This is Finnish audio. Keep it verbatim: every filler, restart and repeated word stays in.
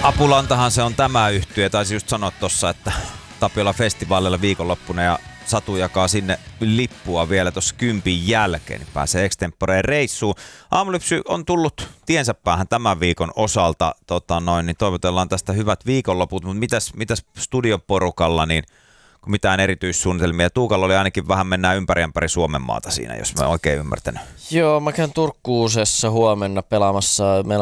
Apulantahan se on tämä yhtye. Taisi just sanoa tossa, että Tapiola festivaalilla viikonloppuna ja Satu jakaa sinne lippua vielä tuossa kympin jälkeen, niin pääsee extemporeen reissuun. Aamulypsy on tullut tiensä päähän tämän viikon osalta, tota noin, niin toivotellaan tästä hyvät viikonloput, mutta mitäs, mitäs studioporukalla, niin kun mitään erityissuunnitelmia. Tuukalla oli ainakin vähän mennään ympäri ympäri Suomen maata siinä, jos mä oikein ymmärtänyt. Joo, mä käyn Turkkuusessa huomenna pelaamassa. Meillä